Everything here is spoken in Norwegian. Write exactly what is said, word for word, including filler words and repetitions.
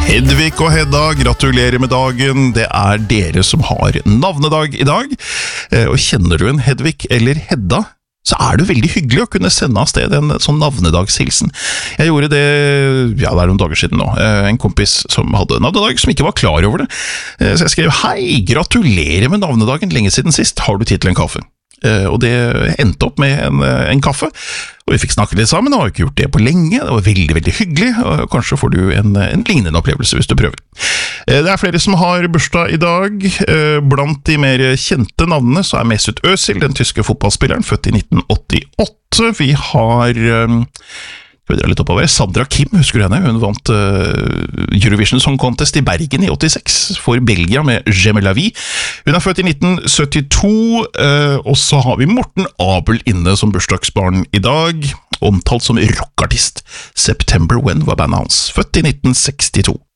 Hedvig og Hedda, gratulerer med dagen. Det er dere som har navnedag i dag. Og kjenner du en Hedvig eller Hedda, så er det veldig hyggelig å kunne sende av sted en sånn navnedagshilsen. Jeg gjorde det, ja, det er noen dager siden nå. En kompis som hadde navnedag, som ikke var klar over det. Så jeg skrev, hei, gratulerer med navnedagen lenge siden sist. Har du tid til en kaffe? Og det endte opp med en, en kaffe, og vi fikk snakke litt sammen, og har ikke gjort det på lenge. Det var veldig, veldig hyggelig, og kanskje får du en, en lignende opplevelse hvis du prøver. Det er flere som har bursdag i dag. Blant de mer kjente navnene så er Mesut Özil, den tyske fotballspilleren, født i nitten åttiåtte. Vi har litt oppover. Sandra Kim, husker du henne? Hun vant uh, Eurovision Song Contest i Bergen i åttiseks for Belgia med J'aime la vie. Hun er født i nitten syttito, uh, og så har vi Morten Abel inne som bursdagsbarn i dag, omtalt som rockartist. September When var bandet hans, født i nitten sekstito.